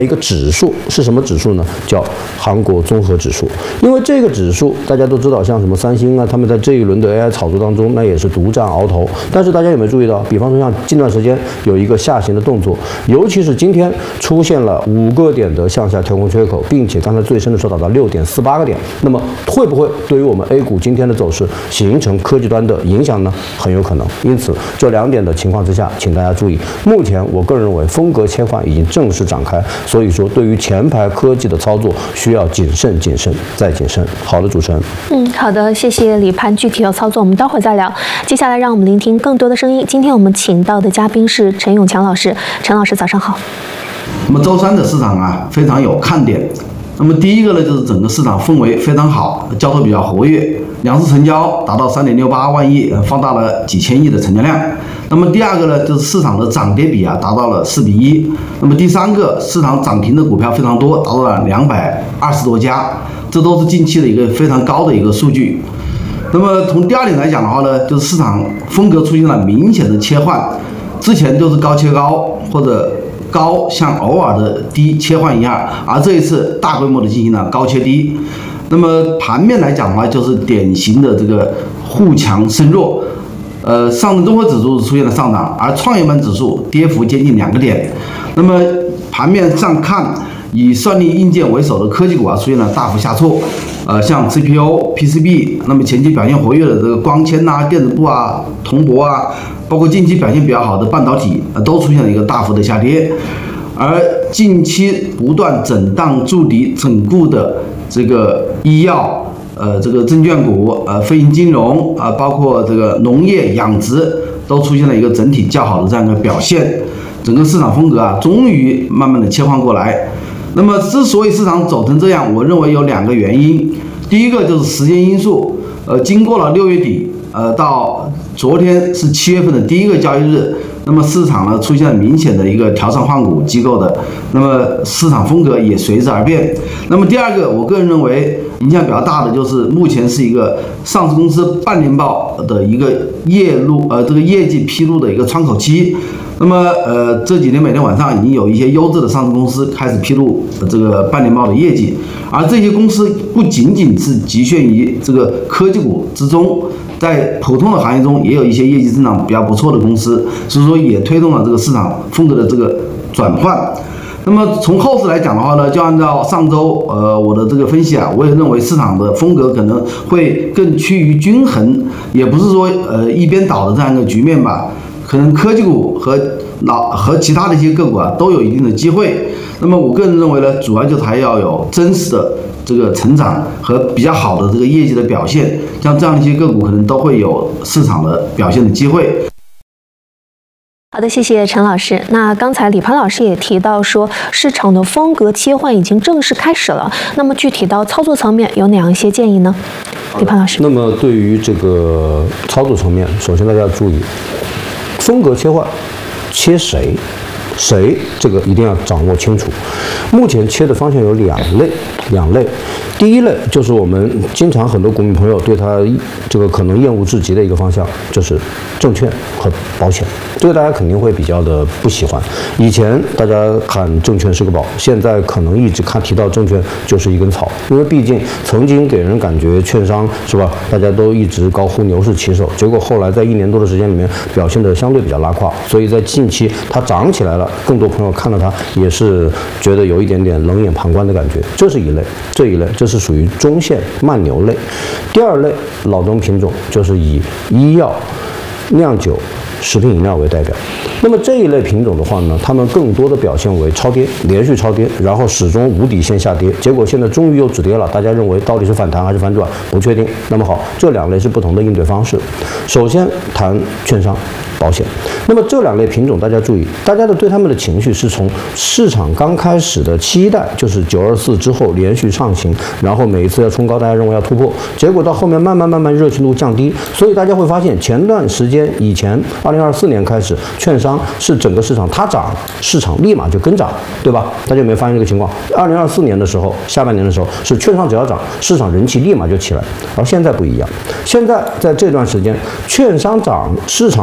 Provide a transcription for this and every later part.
一个指数是什么指数呢？叫韩国综合指数。因为这个指数大家都知道，像什么三星啊，他们在这一轮的 AI 炒作当中，那也是独占鳌头。但是大家有没有注意到，比方说像近段时间有一个下行的动作，尤其是今天出现了5个点的向下调控缺口，并且刚才最深的时候达到6.48个点，那么会不会对于我们 A 股今天的走势形成科技端的影响呢？很有可能。因此，这2点的情况之下，请大家注意，目前我个人认为风格切换已经正式展开。所以说，对于前排科技的操作，需要谨慎、谨慎再谨慎。好的，主持人。 好的，谢谢李潘具体的操作，我们待会儿再聊。接下来让我们聆听更多的声音。今天我们请到的嘉宾是陈永强老师，陈老师早上好。 那么周三的市场啊，非常有看点。那么第一个呢，就是整个市场氛围非常好，交投比较活跃，两市成交达到3.68万亿，放大了几千亿的成交量。那么第二个呢，就是市场的涨跌比啊达到了4比1。那么第三个，市场涨停的股票非常多，达到了220多家，这都是近期的一个非常高的一个数据。那么从第二点来讲的话呢，就是市场风格出现了明显的切换，之前就是高切高或者高像偶尔的低切换一样，而这一次大规模的进行了高切低。那么盘面来讲的话，就是典型的这个互强生弱。上证综合指数出现了上涨，而创业板指数跌幅接近2个点。那么盘面上看，以算力硬件为首的科技股啊出现了大幅下挫，像 CPU、PCB， 那么前期表现活跃的这个光纤啊、电子部啊、铜箔啊，包括近期表现比较好的半导体都出现了一个大幅的下跌。而近期不断震荡筑底整固的这个医药。这个证券股、非银金融啊，包括这个农业、养殖，都出现了一个整体较好的这样一个表现。整个市场风格啊，终于慢慢的切换过来。那么，之所以市场走成这样，我认为有2个原因。第一个就是时间因素，经过了6月底，到昨天是7月份的第一个交易日。那么市场呢出现了明显的一个调仓换股机构的，那么市场风格也随之而变。那么第二个，我个人认为影响比较大的就是目前是一个上市公司半年报的一个这个业绩披露的一个窗口期。那么这几天每天晚上已经有一些优质的上市公司开始披露这个半年报的业绩，而这些公司不仅仅是局限于这个科技股之中。在普通的行业中，也有一些业绩增长比较不错的公司，所以说也推动了这个市场风格的这个转换。那么从后市来讲的话呢，就按照上周我的这个分析啊，我也认为市场的风格可能会更趋于均衡，也不是说一边倒的这样一个局面吧。可能科技股和其他的一些个股啊都有一定的机会。那么我个人认为呢，主要就是还要有真实的这个成长和比较好的这个业绩的表现，像这样一些个股可能都会有市场的表现的机会。 好的，谢谢陈老师。那刚才李潘老师也提到说，市场的风格切换已经正式开始了。那么具体到操作层面有哪样一些建议呢？李潘老师。 那么对于这个操作层面，首先大家要注意，风格切换切谁？这个一定要掌握清楚。目前切的方向有两类。第一类就是我们经常很多股民朋友对它这个可能厌恶至极的一个方向，就是证券和保险。这个大家肯定会比较的不喜欢。以前大家看证券是个宝，现在可能一直提到证券就是一根草，因为毕竟曾经给人感觉券商是吧，大家都一直高呼牛市旗手，结果后来在1年多的时间里面表现的相对比较拉胯，所以在近期它涨起来了，更多朋友看到它也是觉得有一点点冷眼旁观的感觉。这是一类，这是属于中线慢牛类。第二类老灯品种就是以医药、酿酒、食品饮料为代表。那么这一类品种的话呢，它们更多的表现为超跌，连续超跌，然后始终无底线下跌，结果现在终于又止跌了。大家认为到底是反弹还是反转？不确定。那么好，这2类是不同的应对方式。首先谈券商、保险。那么这2类品种大家注意，大家对他们的情绪是从市场刚开始的期待，就是924之后连续上行，然后每一次要冲高，大家认为要突破，结果到后面慢慢热情度降低，所以大家会发现前段时间以前2024年开始，券商是整个市场它涨，市场立马就跟涨，对吧？大家有没有发现这个情况？2024年的时候，下半年的时候是券商只要涨，市场人气立马就起来，而现在不一样。现在在这段时间，券商涨，市场很明显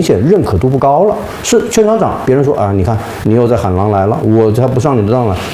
显认可度不高了。是券商涨，别人说啊，你看你又在喊狼来了，我才不上你的当了。